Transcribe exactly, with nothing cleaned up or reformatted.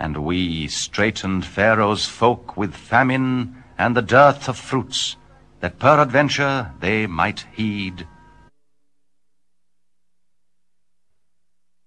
And we straitened Pharaoh's folk with famine and the dearth of fruits, that peradventure they might heed